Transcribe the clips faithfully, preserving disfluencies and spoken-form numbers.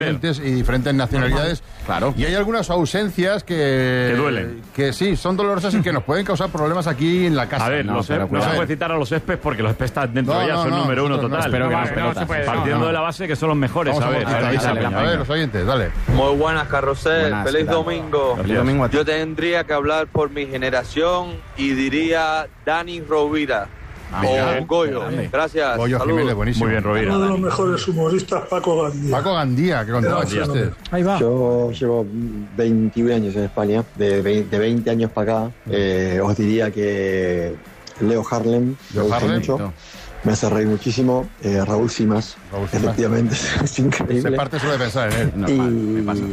y diferentes nacionalidades. Claro. Y hay algunas ausencias que... Que duelen. Que sí, son dolorosas y que nos pueden causar problemas aquí en la casa. A ver, no, los no se puede citar a los Espes porque los Espes están dentro No, de ellas, no, son no, número uno nosotros no, total. espero que No, no, no, pelotas. no se puede, Partiendo no, no. de la base que son los mejores, Vamos a ver. a, A ver, a, dale, a ver, los oyentes, dale. Muy buenas, Carrusel. Buenas, Feliz ¿qué tal? domingo. Feliz domingo a ti. Yo tendría que hablar por mi generación y diría Dani Rovira Ah, o bien, Goyo. grande. Gracias. Goyo Saludos. Jiménez, buenísimo. Muy bien, Rovira. Uno de los mejores humoristas, Paco Gandía. Paco Gandía, que contaba Gracias, chistes. hombre. Ahí va. Yo llevo veintiún años en España, de veinte, de veinte años para acá. Eh, os diría que Leo Harlem, Leo me gusta Harlem, mucho, no. me hace reír muchísimo. Eh, Raúl Simas, Raúl Simas. efectivamente, es Se increíble. parte solo de pensar en él. Normal, ¿qué pasa?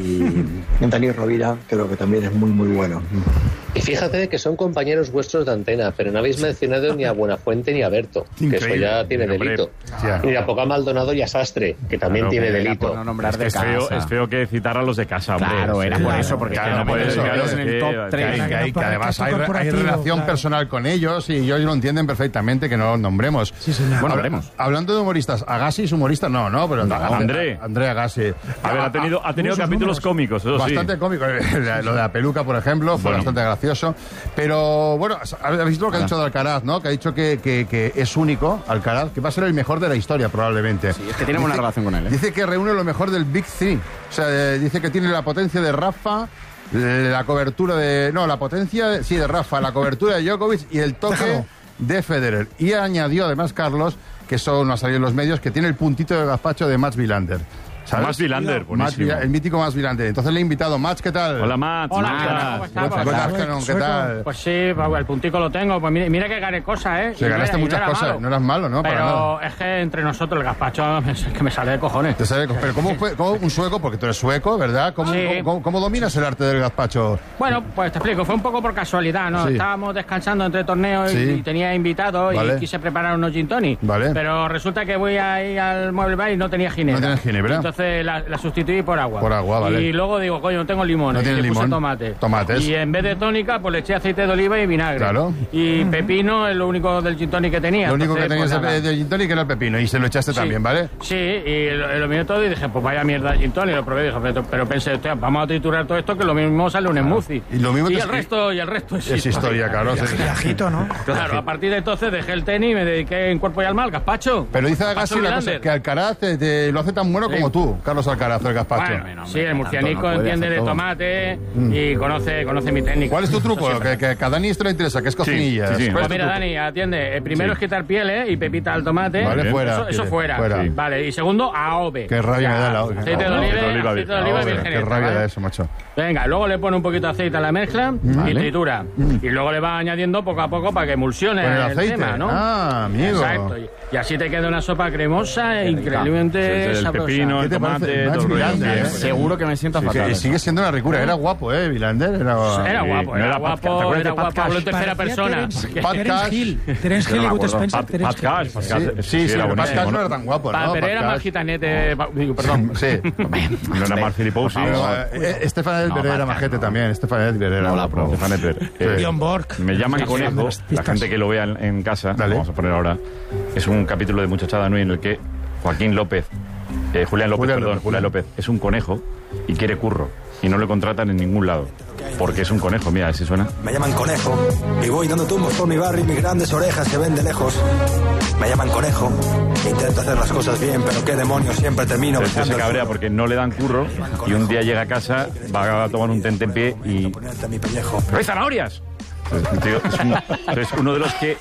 Y Dani Rovira creo que también es muy, muy bueno. Y fíjate que son compañeros vuestros de antena, pero no habéis mencionado ni a Buenafuente ni a Berto, que eso Increíble. ya tiene Hombre, delito. ya. Ni a Poca Maldonado y a Sastre, que también Claro, tiene que era delito. por no nombrar Es, de que es, feo, casa. es feo que citar a los de casa, hombre. Claro, era Sí, por claro, eso, porque claro, que no no puede puedes ser, meterlos claro, en el es top que- tres. Que, claro, que hay, que para además que hay, esto hay corporativo, relación claro. personal con ellos y ellos lo entienden perfectamente que no los nombremos. Sí, señor. Bueno, Habla- veremos. Hablando de humoristas, Agassi es humorista, no, no, pero André. André Agassi. A ver, ha tenido, ha tenido Sus capítulos números. cómicos, eso sí. Bastante cómico. Lo de la peluca, por ejemplo, fue Bueno. bastante gracioso. Pero, bueno, habéis visto lo que ha dicho de Alcaraz, ¿no? Que ha dicho que, que, que es único, Alcaraz, que va a ser el mejor de la historia, probablemente. Sí, es que tiene buena relación con él, ¿eh? Dice que reúne lo mejor del Big Three. O sea, eh, dice que tiene la potencia de Rafa, eh, la cobertura de... No, la potencia, de- sí, de Rafa, la cobertura de Djokovic y el toque Déjalo. de Federer. Y añadió, además, Carlos, que eso no ha salido en los medios, que tiene el puntito de gazpacho de Mats Wilander. ¿Sabes? Mats Wilander, Mats buenísimo. Vila- el mítico Mats Wilander. Entonces le he invitado. Mats, ¿qué tal? Hola, Mats. Hola, ¿cómo ¿qué tal? estás? ¿Cómo estás? Good Pues, afternoon, ¿qué Sueco. tal? Pues sí, pues, el puntico lo tengo. Pues mira, mira que gané cosas, ¿eh? Se Y ganaste no era- y muchas no era cosas, malo. no eras malo, ¿no? Para Pero nada. es que entre nosotros el gazpacho es que me sale de cojones. Te sabe- pero ¿cómo, fue, ¿cómo un sueco? Porque tú eres sueco, ¿verdad? ¿Cómo, Sí. cómo, cómo- cómo dominas el arte del gazpacho? Bueno, pues te explico, fue un poco por casualidad, ¿no? Sí. Estábamos descansando entre torneos y- Sí. y, tenía invitados Vale. y quise preparar unos gin tonic. Vale. Pero resulta que voy ahí al mueble bar y no tenía ginebra. No tenías ginebra. Entonces la, la sustituí por agua. Por agua, vale. Y luego digo, coño, no tengo limón. No y tienes le puse limón. tomate. Tomates. Y en vez de tónica, pues le eché aceite de oliva y vinagre. Claro. Y pepino es lo único del gin tonic que tenía. Lo único que Entonces, tenías pues, de, nada. de gin tonic era el pepino y se lo echaste Sí. también, ¿vale? Sí, y lo, lo miré todo y dije, pues vaya mierda de gin tonic, lo probé, dije, pero, pero pensé, hostia, vamos a triturar todo esto que lo mismo sale un smoothie. Y lo mismo te- el resto, y el resto es, Es historia, claro. sí. Viajito, ¿no? Claro, a partir de entonces dejé el tenis y me dediqué en cuerpo y alma al gazpacho. Pero dice Gazpacho Agassi una cosa, Vilander. que Alcaraz te, te lo hace tan bueno Sí. como tú, Carlos Alcaraz, el gazpacho. Bueno, sí, el murcianico tanto no puede entiende hacer de todo. tomate y conoce, conoce mi técnica. ¿Cuál es tu truco? Eso siempre. Que, que a Dani esto le interesa, que es cocinilla. sí, sí. ¿Cuál Pues es tu mira, truco? Dani, atiende. El primero Sí. es quitar pieles y pepita al tomate. Vale, Bien. fuera. Eso, eso pieles, fuera. fuera. Sí. Vale, y segundo, aove. Qué rabia me da la Aceite de Aove, oliva, de oliva aceite de virgen. oliva Joder, virgen. qué rabia ¿vale? da eso, macho. Venga, luego le pone un poquito de aceite a la mezcla Vale. y tritura. Y luego le va añadiendo poco a poco para que emulsione Con el el, aceite. tema, ¿no? Ah, amigo. Exacto. Y, y así te queda una sopa cremosa e Sí, increíblemente el sabrosa. pepino, ¿Qué el te tomate, parece? todo Mats el rollo. Wilander, Sí, ¿eh? sí. Seguro que me siento Que fatal. sigue siendo una ricura. Era guapo, ¿eh? Vilander. Era, Era Sí, guapo, no era, era Pat- ¿te guapo, acuerdas era de Pat guapo, hablo en Cash? tercera Parecía persona. Terence- Pat Terence Cash. Hill. Terence Yo Hill no y me Bud acuerdo. Spencer. Pat, Terence Pat Cash, Hill. Pat Sí, Cash, sí, sí, era pero Pat buenísimo, Cash no ¿no? era tan guapo, Pa- ¿no? pero Pat era Cash. más gitanete, pa- digo, perdón. Sí. No era Mark Filipowski. No, eh, Estefan Edberg No, era Pat majete Cash, no. también. Estefan Edberg era No, la guapo. pro. Stefan Edberg. Eh, Bjorn Borg. Me llaman Sí, conejo, de las la pistas. gente que lo vea en, en casa, Dale. vamos a poner ahora, es un capítulo de Muchachada Nui en el que Joaquín López, eh, Julián López, Julián perdón, López, Julián López, es un conejo y quiere curro y no le contratan en ningún lado, porque es un conejo, mira, si suena. Me llaman conejo y voy dando tumbos por mi barrio y mis grandes orejas se ven de lejos. Me llaman conejo, intento hacer las cosas bien, pero qué demonios, siempre termino Este se besando el cabrea suelo. porque no le dan curro y un día llega a casa, va a tomar un tentempié y... Ponerte a mi pellejo. ¡Pero hay zanahorias! Tío, es, un- es uno de los que...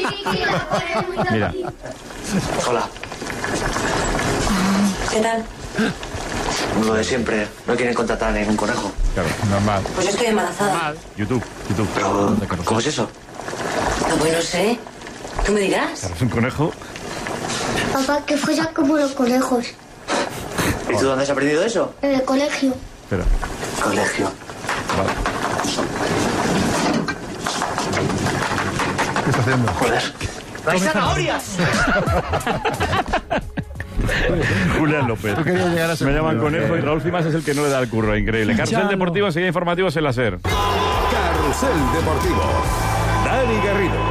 Mira, Hola. ¿Qué tal? Lo de siempre. No quieren contratar a ningún conejo. claro, Normal. Pues yo estoy embarazada. YouTube, YouTube. Pero, ¿cómo es eso? No, pues no sé. ¿Tú me dirás? Es un conejo. Papá, que fuera como los conejos. ¿Y tú dónde has aprendido eso? En el colegio. Espera, Colegio. vale. ¿Qué está haciendo? Joder. ¡No hay zanahorias! Julián López. Tú querías llegar a ese Me llaman punto, conejo ¿eh? y Raúl Cimas es el que no le da el curro, increíble. Carrusel Ficharlo. Deportivo, enseguida informativos en la SER. Carrusel Deportivo. Dani Garrido.